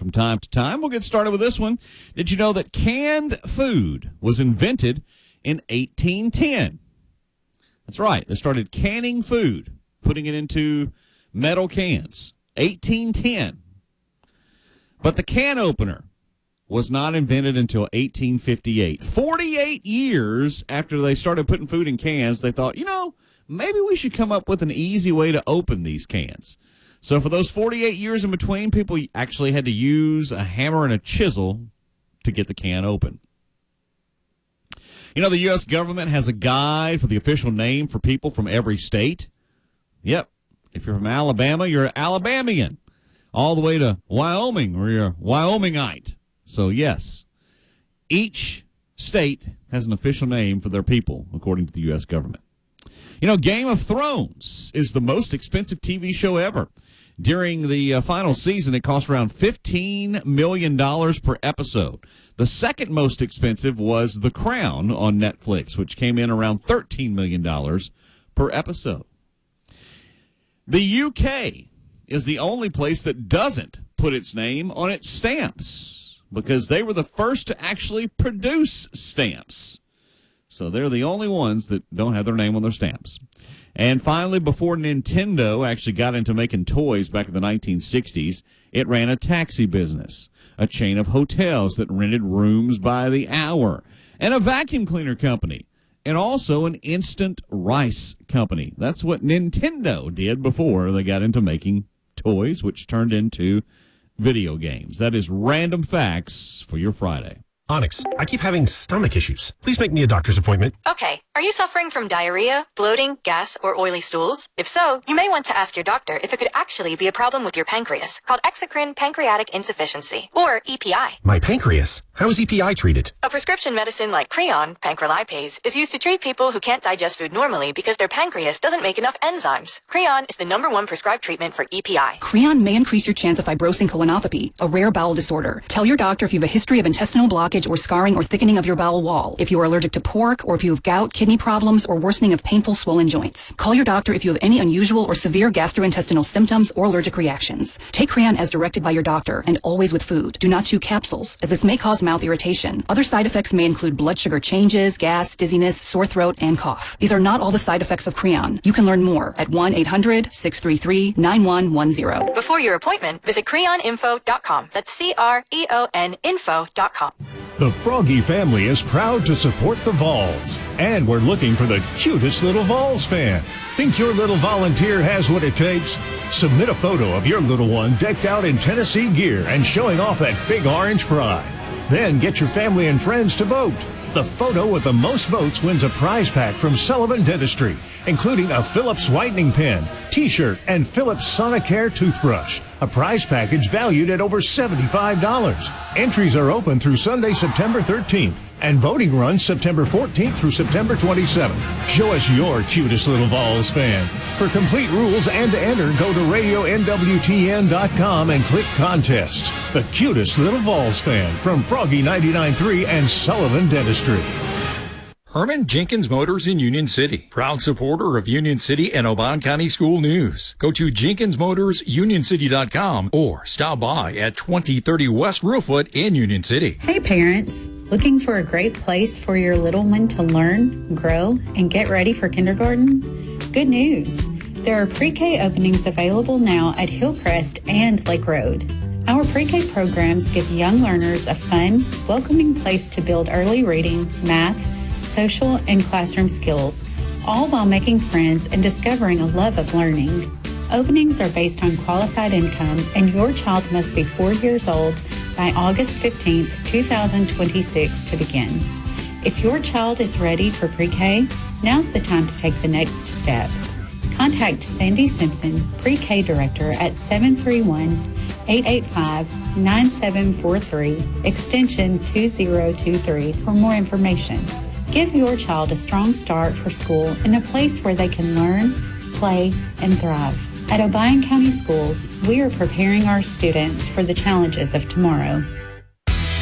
from time to time. We'll get started with this one. Did you know that canned food was invented in 1810? That's right. They started canning food, putting it into metal cans. 1810. But the can opener was not invented until 1858. 48 years after they started putting food in cans, they thought, maybe we should come up with an easy way to open these cans. So for those 48 years in between, people actually had to use a hammer and a chisel to get the can open. The U.S. government has a guide for the official name for people from every state. Yep. If you're from Alabama, you're an Alabamian. All the way to Wyoming, or you're a Wyomingite. So, yes, each state has an official name for their people, according to the U.S. government. Game of Thrones is the most expensive TV show ever. During the final season, it cost around $15 million per episode. The second most expensive was The Crown on Netflix, which came in around $13 million per episode. The UK is the only place that doesn't put its name on its stamps because they were the first to actually produce stamps. So they're the only ones that don't have their name on their stamps. And finally, before Nintendo actually got into making toys back in the 1960s, it ran a taxi business, a chain of hotels that rented rooms by the hour, and a vacuum cleaner company, and also an instant rice company. That's what Nintendo did before they got into making toys, which turned into video games. That is Random Facts for your Friday. Onyx, I keep having stomach issues. Please make me a doctor's appointment. Okay. Are you suffering from diarrhea, bloating, gas, or oily stools? If so, you may want to ask your doctor if it could actually be a problem with your pancreas, called exocrine pancreatic insufficiency, or EPI. My pancreas? How is EPI treated? A prescription medicine like Creon, pancrelipase, is used to treat people who can't digest food normally because their pancreas doesn't make enough enzymes. Creon is the #1 prescribed treatment for EPI. Creon may increase your chance of fibrosing colonopathy, a rare bowel disorder. Tell your doctor if you have a history of intestinal blockage or scarring or thickening of your bowel wall, if you are allergic to pork, or if you have gout, kidney problems, or worsening of painful swollen joints. Call your doctor if you have any unusual or severe gastrointestinal symptoms or allergic reactions. Take Creon as directed by your doctor and always with food. Do not chew capsules, as this may cause mouth irritation. Other side effects may include blood sugar changes, gas, dizziness, sore throat, and cough. These are not all the side effects of Creon. You can learn more at 1-800-633-9110. Before your appointment, visit creoninfo.com. That's CREON info.com. The Froggy family is proud to support the Vols, and we're looking for the cutest little Vols fan. Think your little volunteer has what it takes? Submit a photo of your little one decked out in Tennessee gear and showing off that big orange pride. Then get your family and friends to vote. The photo with the most votes wins a prize pack from Sullivan Dentistry, including a Philips whitening pen, t-shirt, and Philips Sonicare toothbrush. A prize package valued at over $75. Entries are open through Sunday, September 13th, and voting runs September 14th through September 27th. Show us your cutest little Vols fan. For complete rules and to enter, go to radionwtn.com and click Contests. The cutest little Vols fan from Froggy 99.3 and Sullivan Dentistry. Herman Jenkins Motors in Union City. Proud supporter of Union City and Oban County School News. Go to JenkinsMotorsUnionCity.com or stop by at 2030 West Roofwood in Union City. Hey parents, looking for a great place for your little one to learn, grow, and get ready for kindergarten? Good news! There are pre-K openings available now at Hillcrest and Lake Road. Our pre-K programs give young learners a fun, welcoming place to build early reading, math, social, and classroom skills, all while making friends and discovering a love of learning. Openings are based on qualified income, and your child must be 4 years old by August 15, 2026 to begin. If your child is ready for pre-K, now's the time to take the next step. Contact Sandy Simpson, Pre-K Director at 731-885-9743, extension 2023 for more information. Give your child a strong start for school in a place where they can learn, play, and thrive. At Obion County Schools, we are preparing our students for the challenges of tomorrow.